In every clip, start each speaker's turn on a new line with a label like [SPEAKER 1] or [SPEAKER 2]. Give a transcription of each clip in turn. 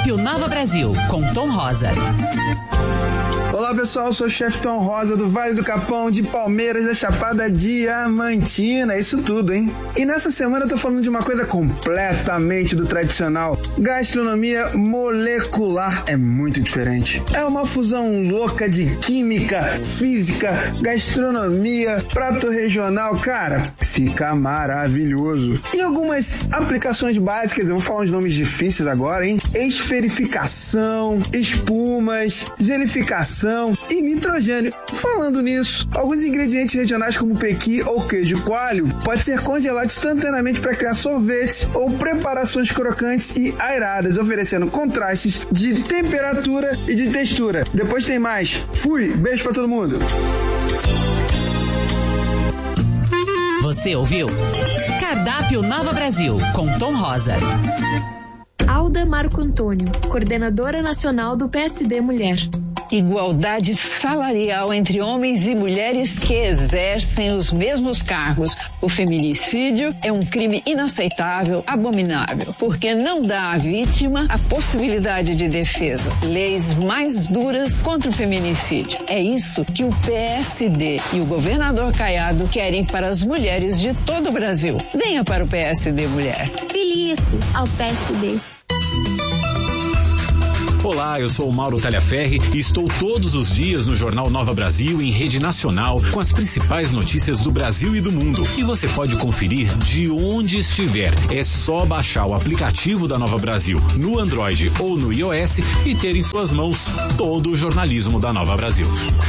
[SPEAKER 1] Cardápio Nova Brasil, com Tom Rosa.
[SPEAKER 2] Olá pessoal, eu sou o chefe Tom Rosa do Vale do Capão, de Palmeiras, da Chapada Diamantina, isso tudo, hein? E nessa semana eu tô falando de uma coisa completamente do tradicional, gastronomia molecular. É muito diferente. É uma fusão louca de química, física, gastronomia, prato regional, cara, fica maravilhoso. E algumas aplicações básicas, eu vou falar uns nomes difíceis agora, hein? Esferificação, espumas, gelificação e nitrogênio. Falando nisso, alguns ingredientes regionais como pequi ou queijo coalho pode ser congelado instantaneamente para criar sorvetes ou preparações crocantes e aeradas, oferecendo contrastes de temperatura e de textura. Depois tem mais. Fui, beijo para todo mundo.
[SPEAKER 1] Você ouviu? Cardápio Nova Brasil, com Tom Rosa.
[SPEAKER 3] Alda Marco Antônio, coordenadora nacional do PSD Mulher.
[SPEAKER 4] Igualdade salarial entre homens e mulheres que exercem os mesmos cargos. O feminicídio é um crime inaceitável, abominável, porque não dá à vítima a possibilidade de defesa. Leis mais duras contra o feminicídio. É isso que o PSD e o governador Caiado querem para as mulheres de todo o Brasil. Venha para o PSD Mulher.
[SPEAKER 3] Filie-se ao PSD.
[SPEAKER 5] Olá, eu sou o Mauro Talhaferri e estou todos os dias no Jornal Nova Brasil em rede nacional com as principais notícias do Brasil e do mundo. E você pode conferir de onde estiver. É só baixar o aplicativo da Nova Brasil no Android ou no iOS e ter em suas mãos todo o jornalismo da Nova Brasil.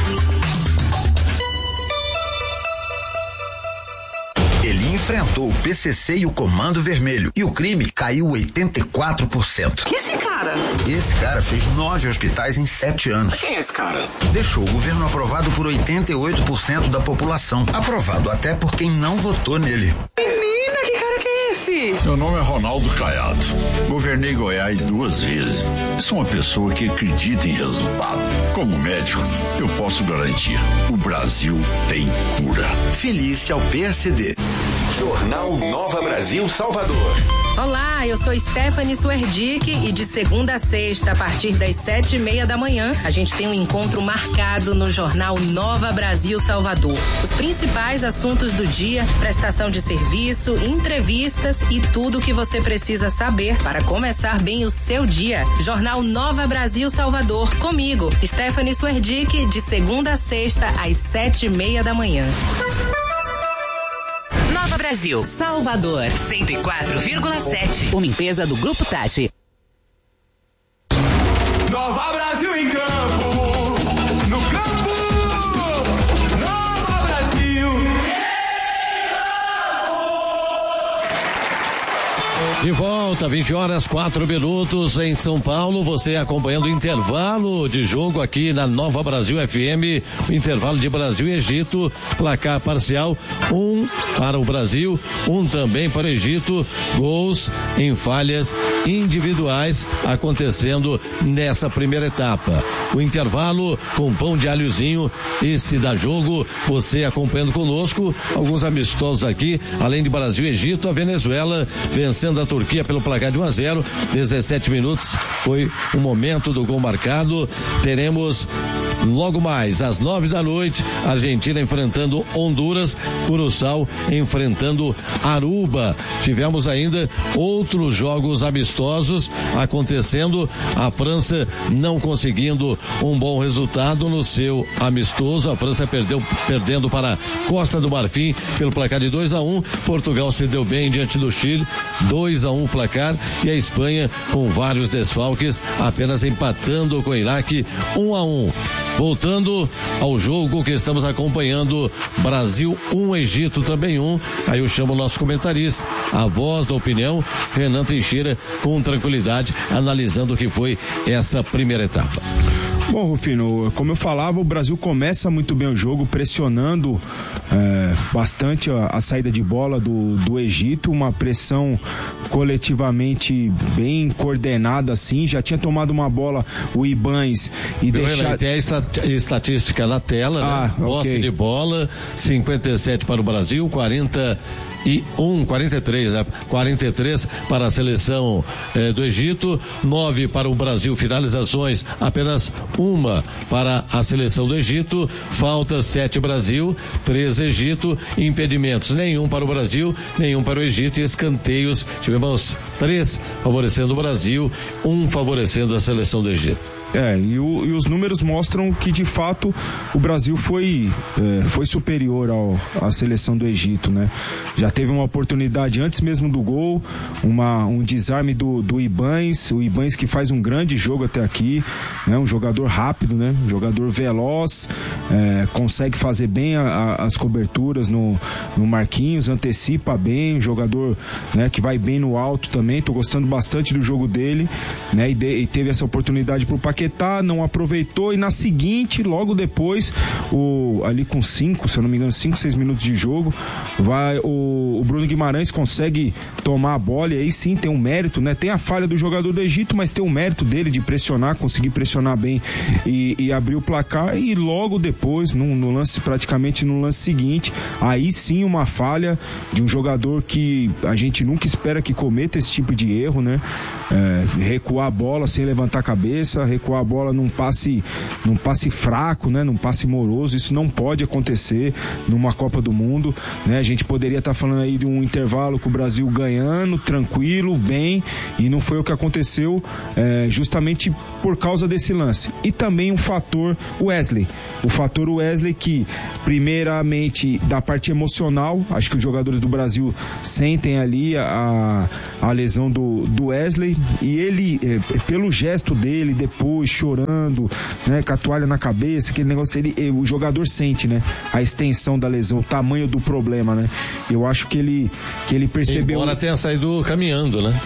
[SPEAKER 6] Ele enfrentou o PCC e o Comando Vermelho e o crime caiu 84%.
[SPEAKER 7] Que esse cara?
[SPEAKER 6] Esse cara fez 9 hospitais em 7 anos.
[SPEAKER 7] Quem é esse cara?
[SPEAKER 6] Deixou o governo aprovado por 88% da população. Aprovado até por quem não votou nele.
[SPEAKER 7] Menina, que cara que é esse?
[SPEAKER 8] Meu nome é Ronaldo Caiado. Governei Goiás 2 vezes. Sou uma pessoa que acredita em resultado. Como médico, eu posso garantir: o Brasil tem cura.
[SPEAKER 6] Felice ao PSD.
[SPEAKER 9] Jornal Nova Brasil Salvador.
[SPEAKER 10] Olá, eu sou Stephanie Suerdick e de segunda a sexta, a partir das 7:30 da manhã, a gente tem um encontro marcado no Jornal Nova Brasil Salvador. Os principais assuntos do dia, prestação de serviço, entrevistas e tudo o que você precisa saber para começar bem o seu dia. Jornal Nova Brasil Salvador, comigo, Stephanie Suerdick, de segunda a sexta, às 7:30 da manhã.
[SPEAKER 1] Nova Brasil, Salvador, 104,7. Uma empresa do Grupo Tati.
[SPEAKER 11] Nova Brasil em campo, no campo, Nova Brasil em campo.
[SPEAKER 12] De volta, 20h04 em São Paulo, você acompanhando o intervalo de jogo aqui na Nova Brasil FM, o intervalo de Brasil e Egito, placar parcial, 1 para o Brasil, 1 também para o Egito, gols em falhas individuais acontecendo nessa primeira etapa. O intervalo com pão de alhozinho, esse da jogo, você acompanhando conosco, alguns amistosos aqui, além de Brasil e Egito, a Venezuela vencendo a Turquia pelo placar de 1-0, 17 minutos foi o momento do gol marcado. Teremos logo mais às 9 da noite, Argentina enfrentando Honduras, Curaçao enfrentando Aruba. Tivemos ainda outros jogos amistosos acontecendo, a França não conseguindo um bom resultado no seu amistoso, a França perdendo para Costa do Marfim pelo placar de 2-1, Portugal se deu bem diante do Chile, 2-1 o placar, e a Espanha com vários desfalques apenas empatando com o Iraque 1-1. Voltando ao jogo que estamos acompanhando, Brasil 1, Egito também 1. Aí eu chamo o nosso comentarista, a voz da opinião, Renan Teixeira, com tranquilidade, analisando o que foi essa primeira etapa.
[SPEAKER 13] Bom, Rufino, como eu falava, o Brasil começa muito bem o jogo, pressionando bastante a saída de bola do Egito, uma pressão coletivamente bem coordenada, assim. Já tinha tomado uma bola o Ibañez e deixado...
[SPEAKER 12] Tem a estatística na tela, né? Posse de bola, 57 para o Brasil, 40 43 para a seleção do Egito, 9 para o Brasil. Finalizações, apenas uma para a seleção do Egito. Faltas 7 Brasil, 3 Egito. Impedimentos, nenhum para o Brasil, nenhum para o Egito. E escanteios, tivemos 3 favorecendo o Brasil, 1 favorecendo a seleção do Egito.
[SPEAKER 13] E os números mostram que de fato o Brasil foi superior à seleção do Egito, né? Já teve uma oportunidade antes mesmo do gol, um desarme do Ibáñez, o Ibáñez que faz um grande jogo até aqui, né? Um jogador rápido, né? Um jogador veloz, consegue fazer bem as coberturas no Marquinhos, antecipa bem, um jogador, né, que vai bem no alto também. Tô gostando bastante do jogo dele, né? E teve essa oportunidade pro Paquetá, não aproveitou, e na seguinte, logo depois, ali com 5, se eu não me engano, 5, 6 minutos de jogo, o Bruno Guimarães consegue tomar a bola, e aí sim tem um mérito, né? Tem a falha do jogador do Egito, mas tem o mérito dele de pressionar, conseguir pressionar bem e abrir o placar. E logo depois, praticamente no lance seguinte, aí sim uma falha de um jogador que a gente nunca espera que cometa esse tipo de erro, né? Recuar a bola sem levantar a cabeça, recuar a bola num passe fraco, né? Num passe moroso. Isso não pode acontecer numa Copa do Mundo, né? A gente poderia estar falando aí de um intervalo com o Brasil ganhando, tranquilo, bem, e não foi o que aconteceu, justamente por causa desse lance. E também o fator Wesley que, primeiramente, da parte emocional, acho que os jogadores do Brasil sentem ali a lesão do Wesley, e ele, pelo gesto dele depois, chorando, né, com a toalha na cabeça, aquele negócio, o jogador sente, né, a extensão da lesão, o tamanho do problema, né? Eu acho que ele percebeu.
[SPEAKER 12] Embora tenha saído caminhando, né?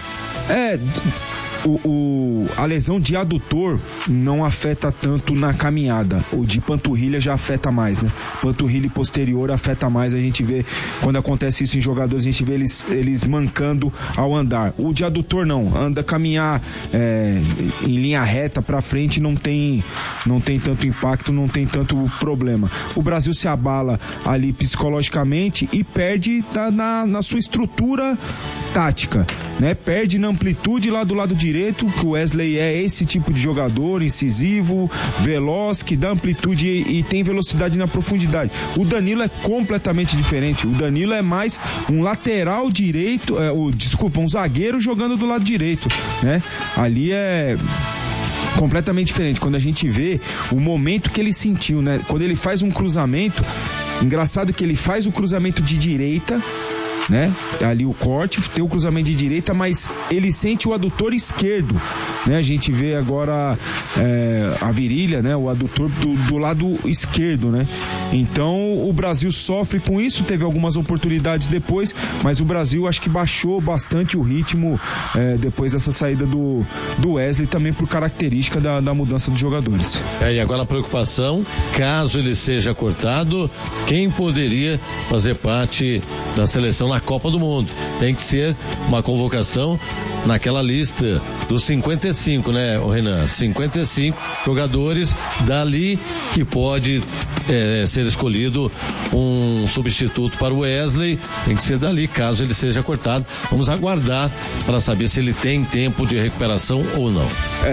[SPEAKER 13] A lesão de adutor não afeta tanto na caminhada. O de panturrilha já afeta mais, né? Panturrilha posterior afeta mais. A gente vê, quando acontece isso em jogadores, a gente vê eles mancando ao andar. O de adutor não, caminhar em linha reta pra frente não tem tanto impacto, não tem tanto problema. O Brasil se abala ali psicologicamente e perde na sua estrutura tática, né? Perde na amplitude lá do lado direito, que o Wesley é esse tipo de jogador, incisivo, veloz, que dá amplitude e tem velocidade na profundidade. O Danilo é completamente diferente. O Danilo é mais um lateral direito, um zagueiro jogando do lado direito, né? Ali é completamente diferente. Quando a gente vê o momento que ele sentiu, né? Quando ele faz um cruzamento, engraçado que ele faz o cruzamento de direita, né? Ali o corte, tem o cruzamento de direita, mas ele sente o adutor esquerdo, né? A gente vê agora a virilha, né? O adutor do lado esquerdo, né? Então o Brasil sofre com isso, teve algumas oportunidades depois, mas o Brasil acho que baixou bastante o ritmo depois dessa saída do Wesley, também por característica da mudança dos jogadores.
[SPEAKER 12] E agora a preocupação, caso ele seja cortado, quem poderia fazer parte da seleção na Copa do Mundo? Tem que ser uma convocação naquela lista dos 55, né, Renan? 55 jogadores, dali que pode ser escolhido um substituto para o Wesley. Tem que ser dali, caso ele seja cortado. Vamos aguardar para saber se ele tem tempo de recuperação ou não.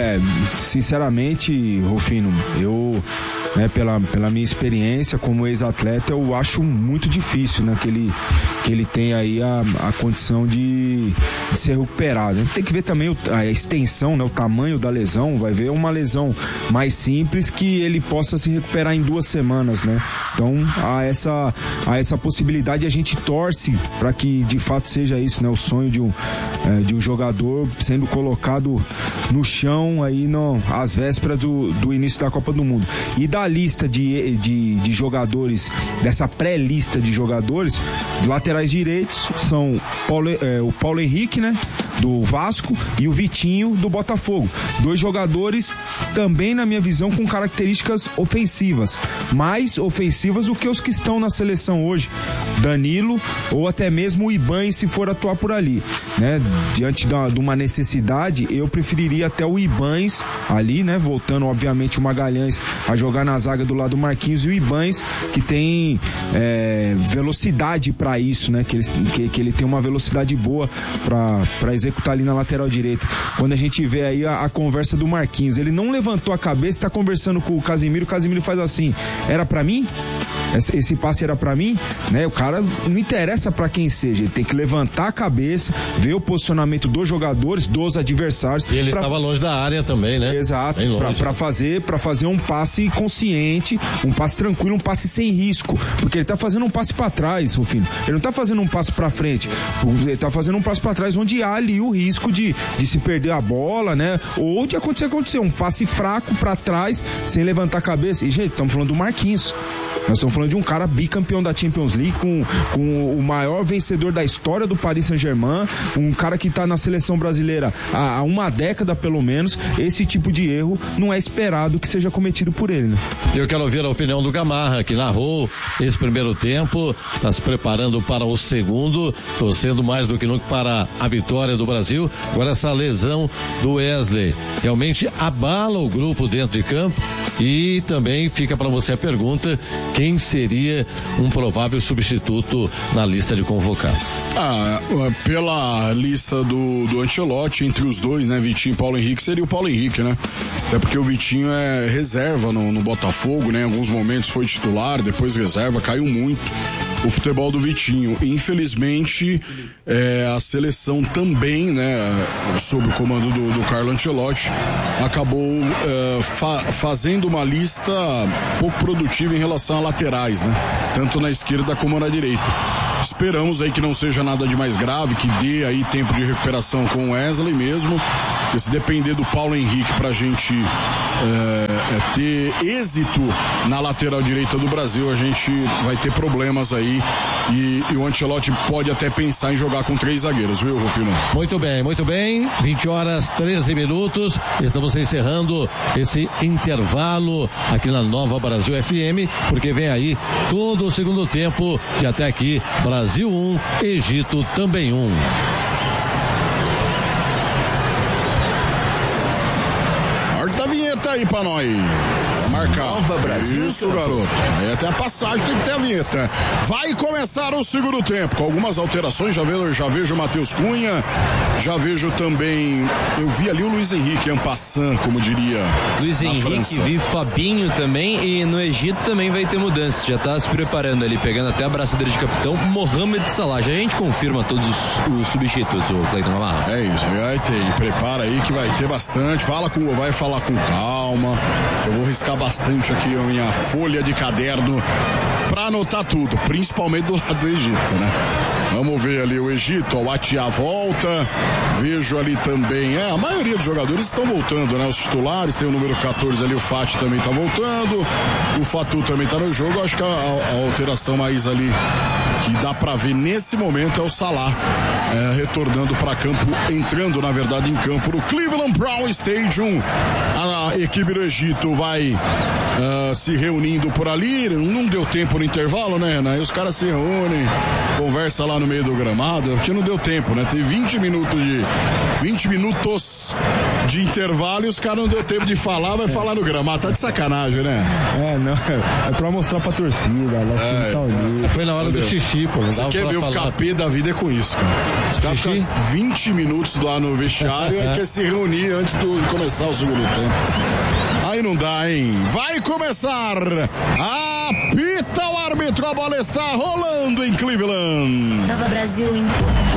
[SPEAKER 13] Sinceramente, Rufino, eu, né, pela minha experiência como ex-atleta, eu acho muito difícil, né, que ele tem aí a condição de ser recuperado. A gente tem que ver também a extensão, né, o tamanho da lesão. Vai ver uma lesão mais simples que ele possa se recuperar em 2 semanas, né? Então há essa possibilidade. A gente torce para que de fato seja isso, né? O sonho de um jogador sendo colocado no chão aí às vésperas do início da Copa do Mundo. E da lista de jogadores, dessa pré-lista de jogadores, laterais direitos são o Paulo Henrique, né? do Vasco, e o Vitinho do Botafogo. 2 jogadores também, na minha visão, com características ofensivas, mais ofensivas do que os que estão na seleção hoje. Danilo ou até mesmo o Iban, se for atuar por ali, né? Diante de uma necessidade, eu preferiria até o Ibans ali, né? Voltando, obviamente, o Magalhães a jogar na zaga do lado do Marquinhos, e o Ibans, que tem velocidade para isso, né? Que ele tem uma velocidade boa para executar ali na lateral direita. Quando a gente vê aí a conversa do Marquinhos, ele não levantou a cabeça, tá conversando com o Casimiro faz assim: era para mim? Esse passe era pra mim, né? O cara não interessa pra quem seja, ele tem que levantar a cabeça, ver o posicionamento dos jogadores, dos adversários.
[SPEAKER 12] E ele estava longe da área também, né?
[SPEAKER 13] Exato, pra fazer um passe consciente, um passe tranquilo, um passe sem risco, porque ele tá fazendo um passe pra trás, Rufino. Ele não tá fazendo um passe pra frente, ele tá fazendo um passe pra trás onde há ali o risco de se perder a bola, né? Ou de acontecer um passe fraco pra trás, sem levantar a cabeça. E, gente, estamos falando do Marquinhos. Nós estamos falando de um cara bicampeão da Champions League, com o maior vencedor da história do Paris Saint-Germain, um cara que está na seleção brasileira há uma década pelo menos. Esse tipo de erro não é esperado que seja cometido por ele, né?
[SPEAKER 12] Eu quero ouvir a opinião do Gamarra, que narrou esse primeiro tempo, está se preparando para o segundo, torcendo mais do que nunca para a vitória do Brasil. Agora essa lesão do Wesley realmente abala o grupo dentro de campo, e também fica para você a pergunta: quem seria um provável substituto na lista de convocados?
[SPEAKER 14] Pela lista do Ancelotti, entre os dois, né, Vitinho e Paulo Henrique, seria o Paulo Henrique, né? É porque o Vitinho é reserva no Botafogo, né? Em alguns momentos foi titular, depois reserva, caiu muito o futebol do Vitinho. Infelizmente, a seleção também, né, sob o comando do Carlo Ancelotti, acabou fazendo uma lista pouco produtiva em relação a laterais, né? Tanto na esquerda como na direita. Esperamos aí que não seja nada de mais grave, que dê aí tempo de recuperação com o Wesley mesmo. E se depender do Paulo Henrique pra gente ter êxito na lateral direita do Brasil, a gente vai ter problemas aí, e o Ancelotti pode até pensar em jogar com 3 zagueiros, viu, Rufino?
[SPEAKER 12] Muito bem, 20 horas 13 minutos, estamos encerrando esse intervalo aqui na Nova Brasil FM, porque vem aí todo o segundo tempo de até aqui, Brasil 1, Egito também 1.
[SPEAKER 14] Marca a vinheta aí pra nós. Marcar.
[SPEAKER 6] Nova Brasil.
[SPEAKER 14] Isso, garoto. Aí até a passagem tem que ter a vinheta. Vai começar o segundo tempo, com algumas alterações. Já vejo o Matheus Cunha, já vejo também, eu vi ali o Luiz Henrique, en passant, como diria
[SPEAKER 15] Luiz Henrique, vi Fabinho também, e no Egito também vai ter mudanças. Já tá se preparando ali, pegando até a braçadeira de capitão, Mohamed Salah. Já a gente confirma todos os substitutos, o Cleiton Navarro.
[SPEAKER 14] É isso, vai ter. Prepara aí que vai ter bastante. Vai falar com calma. Eu vou riscar bastante aqui a minha folha de caderno pra anotar tudo, principalmente do lado do Egito, né? Vamos ver ali o Egito, o Atia volta, vejo ali também, a maioria dos jogadores estão voltando, né? Os titulares, tem o número 14 ali, o Fati também tá voltando, o Fatu também tá no jogo. Acho que a alteração mais ali que dá pra ver nesse momento é o Salah retornando pra campo, entrando na verdade em campo no Cleveland Brown Stadium. A equipe do Egito vai se reunindo por ali, não deu tempo no intervalo, né? Aí os caras se reúnem, conversa lá no meio do gramado, porque não deu tempo, né? Tem 20 minutos de intervalo e os caras não deu tempo de falar, vai falar no gramado, tá de sacanagem, né?
[SPEAKER 13] Não, é pra mostrar pra torcida,
[SPEAKER 12] foi na hora do xixi, pô.
[SPEAKER 14] Você quer ver o capê da vida é com isso, cara. Os caras ficam 20 minutos lá no vestiário e quer se reunir antes de começar o segundo tempo. Aí não dá, hein? Vai começar! Apita o árbitro, a bola está rolando em Cleveland.
[SPEAKER 16] Nova Brasil, hein?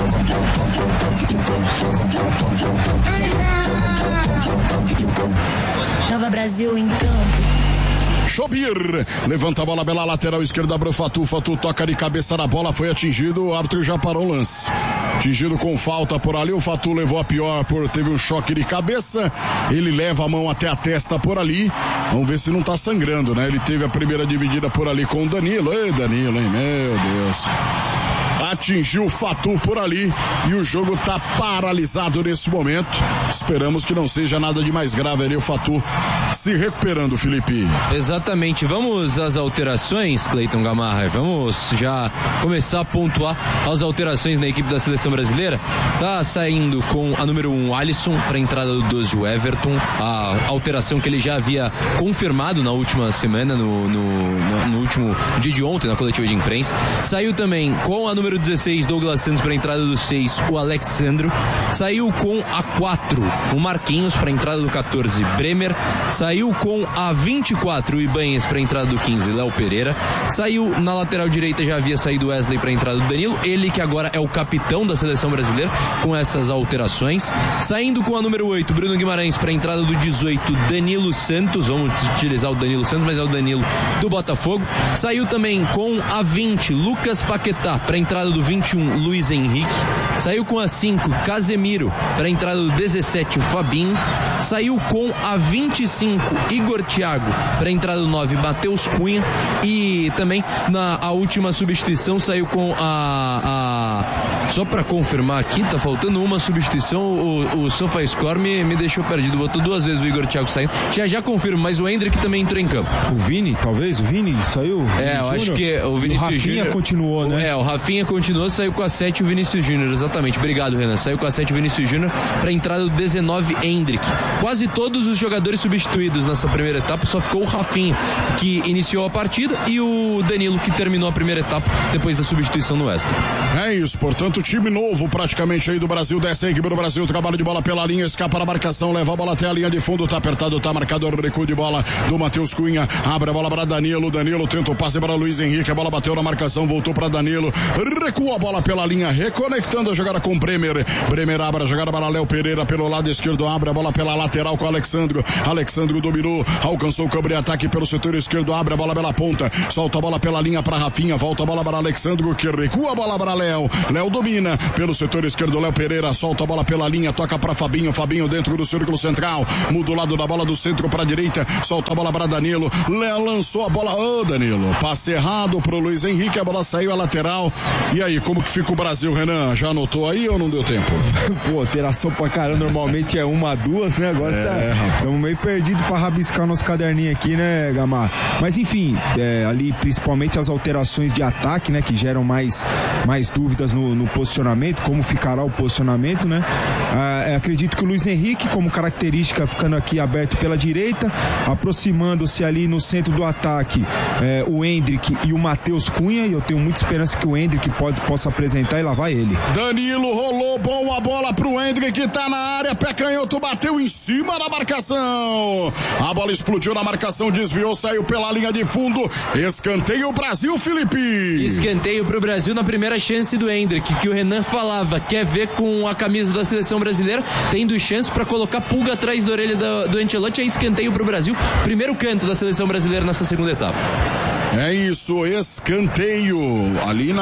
[SPEAKER 16] Nova Brasil em campo.
[SPEAKER 14] Chobir levanta a bola pela lateral esquerda para o Fatu. Fatu toca de cabeça na bola, foi atingido. O árbitro já parou o lance. Atingido com falta por ali. O Fatu levou a pior, teve um choque de cabeça. Ele leva a mão até a testa por ali. Vamos ver se não tá sangrando, né? Ele teve a primeira dividida por ali com o Danilo. Ei, Danilo, hein? Meu Deus. atingiu o Fatu por ali e o jogo tá paralisado nesse momento. Esperamos que não seja nada de mais grave ali, o Fatu se recuperando, Felipe.
[SPEAKER 15] Exatamente, vamos às alterações, Cleiton Gamarra, vamos já começar a pontuar as alterações na equipe da seleção brasileira. Tá saindo com a número 1, Alisson, para a entrada do 12, o Everton, a alteração que ele já havia confirmado na última semana, no último dia de ontem, na coletiva de imprensa. Saiu também com a número 16, Douglas Santos, para a entrada do 6, o Alexandro. Saiu com a 4, o Marquinhos, para a entrada do 14, Bremer. Saiu com a 24, o Ibanez, para a entrada do 15, Léo Pereira. Saiu na lateral direita, já havia saído o Wesley para a entrada do Danilo, ele que agora é o capitão da seleção brasileira, com essas alterações. Saindo com a número 8, Bruno Guimarães, para a entrada do 18, Danilo Santos. Vamos utilizar o Danilo Santos, mas é o Danilo do Botafogo. Saiu também com a 20, Lucas Paquetá, para a entrada do 21, Luiz Henrique. Saiu com a 5, Casemiro, para a entrada do 17, o Fabinho. Saiu com a 25, Igor Thiago, para a entrada do 9, Matheus Cunha. E também a última substituição saiu com só para confirmar aqui, tá faltando uma substituição. O SofaScore me deixou perdido, botou 2 vezes o Igor Thiago saindo. Já confirmo, mas o Endrick também entrou em campo.
[SPEAKER 13] O Vini, talvez? O Vini saiu?
[SPEAKER 15] Eu acho que o Vinícius Júnior.
[SPEAKER 13] O Rafinha continuou, né?
[SPEAKER 15] O Rafinha continuou, saiu com a 7 o Vinícius Júnior, exatamente. Obrigado, Renan. Saiu com a 7 o Vinícius Júnior para a entrada do 19, Endrick. Quase todos os jogadores substituídos nessa primeira etapa, só ficou o Rafinha, que iniciou a partida, e o Danilo, que terminou a primeira etapa depois da substituição no extra.
[SPEAKER 14] É isso, portanto, time novo praticamente aí do Brasil, desce a equipe do Brasil, trabalho de bola pela linha, escapa na marcação, leva a bola até a linha de fundo, tá apertado, tá marcado, recuo de bola do Matheus Cunha, abre a bola para Danilo tenta o passe para Luiz Henrique, a bola bateu na marcação, voltou para Danilo, recua a bola pela linha, reconectando a jogada com Bremer abre a jogada para Léo Pereira pelo lado esquerdo, abre a bola pela lateral com Alexandro dominou, alcançou o campo de ataque pelo setor esquerdo, abre a bola pela ponta, solta a bola pela linha para Rafinha, volta a bola para Alexandro, que recua a bola para Léo domina pelo setor esquerdo, Léo Pereira solta a bola pela linha, toca para Fabinho dentro do círculo central, muda o lado da bola do centro para a direita, solta a bola para Danilo, Léo lançou a bola, Danilo, passe errado pro Luiz Henrique, a bola saiu a lateral. E aí, como que fica o Brasil, Renan? Já anotou aí ou não deu tempo?
[SPEAKER 13] Pô, alteração pra caramba, normalmente é 1 a 2, né? Agora estamos meio perdidos pra rabiscar nosso caderninho aqui, né, Gamar? Mas enfim, ali principalmente as alterações de ataque, né, que geram mais dúvidas no posicionamento, como ficará o posicionamento, né? Acredito que o Luiz Henrique, como característica, ficando aqui aberto pela direita, aproximando-se ali no centro do ataque, o Endrick e o Matheus Cunha, e eu tenho muita esperança que o Endrick possa apresentar, e lá vai ele.
[SPEAKER 14] Danilo rolou, bom a bola pro Endrick, que tá na área, pé canhoto, bateu em cima da marcação, a bola explodiu na marcação, desviou, saiu pela linha de fundo, escanteio o Brasil, Felipe.
[SPEAKER 15] Escanteio pro Brasil na primeira chance do Endrick, que o Renan falava, quer ver com a camisa da seleção brasileira, tendo chance pra colocar pulga atrás da orelha do Ancelotti. É escanteio pro Brasil, primeiro canto da seleção brasileira nessa segunda etapa.
[SPEAKER 14] É isso, escanteio ali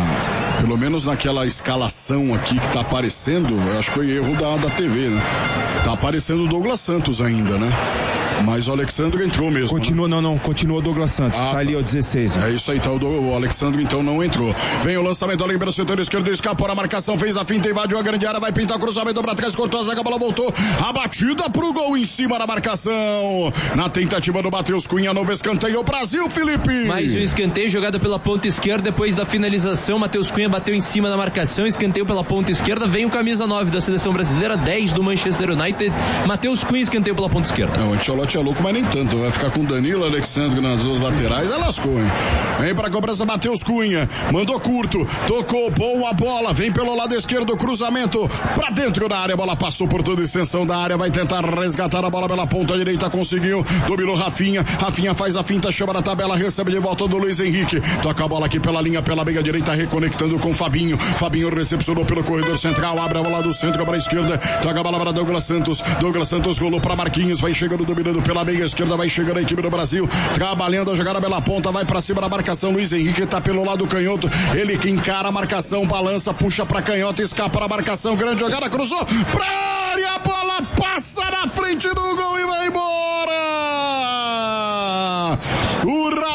[SPEAKER 14] pelo menos naquela escalação aqui que tá aparecendo, eu acho que foi erro da TV, né? Tá aparecendo o Douglas Santos ainda, né? Mas o Alexandre entrou mesmo.
[SPEAKER 13] Continua, né? Não, continua o Douglas Santos. Tá ali, 16.
[SPEAKER 14] É isso aí, tá, o Alexandre então não entrou. Vem o lançamento ali pelo setor esquerdo, escapou a marcação, fez a finta, invadiu a grande área, vai pintar o cruzamento pra trás, cortou a zaga, a bola voltou. A batida pro gol em cima da marcação. Na tentativa do Matheus Cunha, novo escanteio, o Brasil, Felipe.
[SPEAKER 15] Mais um escanteio jogado pela ponta esquerda, depois da finalização, Matheus Cunha bateu em cima da marcação, escanteio pela ponta esquerda, vem o camisa 9 da seleção brasileira, 10 do Manchester United, Matheus Cunha, escanteio pela ponta esquerda.
[SPEAKER 14] O Ancelotti é louco, mas nem tanto, vai ficar com Danilo, Alexandre nas duas laterais, lascou, hein? Vem pra cobrança, Matheus Cunha, mandou curto, tocou, boa bola, vem pelo lado esquerdo, cruzamento pra dentro da área, a bola passou por toda a extensão da área, vai tentar resgatar a bola pela ponta direita, conseguiu, dominou Rafinha faz a finta, chama na tabela, recebe de volta do Luiz Henrique, toca a bola aqui pela linha, pela meia direita, reconectando com Fabinho recepcionou pelo corredor central, abre a bola do centro para a esquerda, toca a bola para Douglas Santos rolou para Marquinhos, vai chegando, dominando pela meia esquerda, vai chegando a equipe do Brasil, trabalhando a jogada pela ponta, vai pra cima da marcação, Luiz Henrique tá pelo lado canhoto, ele que encara a marcação, balança, puxa pra canhota, escapa da marcação, grande jogada, cruzou pra área, a bola passa na frente do gol e vai embora! O Rafinha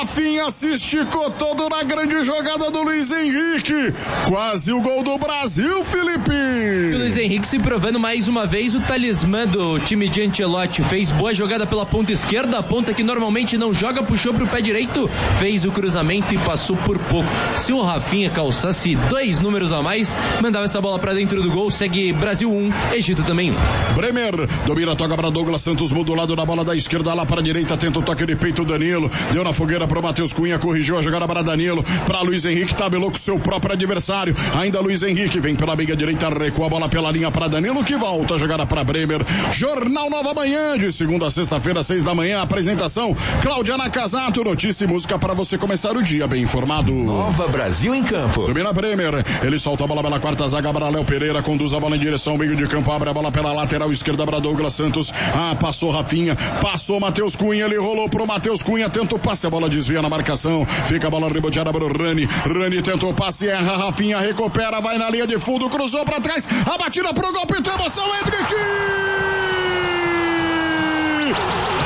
[SPEAKER 14] se esticou todo na grande jogada do Luiz Henrique. Quase o gol do Brasil, Felipe.
[SPEAKER 15] O Luiz Henrique se provando mais uma vez o talismã do time de Ancelotti. Fez boa jogada pela ponta esquerda, a ponta que normalmente não joga, puxou pro pé direito, fez o cruzamento e passou por pouco. Se o Rafinha calçasse 2 números a mais, mandava essa bola pra dentro do gol. Segue Brasil 1, Egito também 1.
[SPEAKER 14] Bremer domina, toca para Douglas Santos, muda o lado da bola da esquerda lá para a direita, tenta o toque de peito, Danilo deu na fogueira pro Matheus Cunha, corrigiu a jogada para Danilo, para Luiz Henrique, tabelou com seu próprio adversário, ainda Luiz Henrique vem pela meia direita, recua a bola pela linha para Danilo, que volta a jogada para Bremer. Jornal Nova Manhã, de segunda a sexta-feira, 6 da manhã, apresentação Cláudia Nakazato, notícia e música para você começar o dia bem informado.
[SPEAKER 9] Nova Brasil em campo.
[SPEAKER 14] Domina Bremer, ele solta a bola pela quarta zaga para Léo Pereira, conduz a bola em direção ao meio de campo, abre a bola pela lateral esquerda para Douglas Santos, passou Rafinha, passou Matheus Cunha, ele rolou pro Matheus Cunha, tenta o passe, a bola desvia na marcação, fica a bola reboteada para o Rani tentou o passe, erra, Rafinha recupera, vai na linha de fundo, cruzou para trás, a batida pro gol, pintou emoção, Hendrick!